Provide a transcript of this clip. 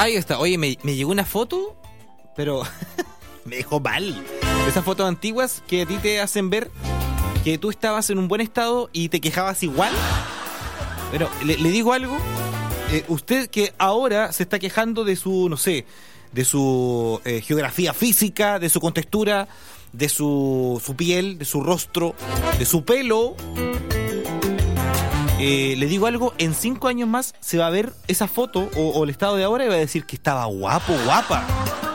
Ahí está. Oye, me llegó una foto, pero me dejó mal. Esas fotos antiguas que a ti te hacen ver que tú estabas en un buen estado y te quejabas igual. Pero le digo algo. Usted que ahora se está quejando de su, no sé, de su geografía física, de su contextura, de su piel, de su rostro, de su pelo. Le digo algo, en 5 años más se va a ver esa foto o el estado de ahora y va a decir que estaba guapo, guapa.